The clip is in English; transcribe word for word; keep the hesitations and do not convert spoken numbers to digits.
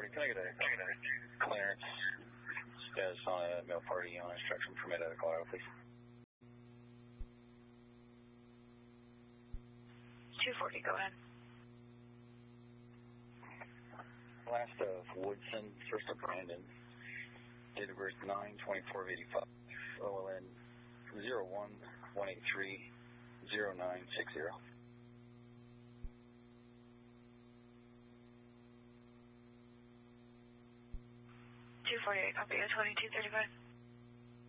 forty, can I get a clearance status on a mail party on instruction permit out of Colorado, please? two forty, go ahead. Last of Woodson, first of Brandon, date of birth nine twenty-four of eighty-five, O L N zero one one eight three zero nine six zero. two forty-eight, copy, twenty-two thirty-five.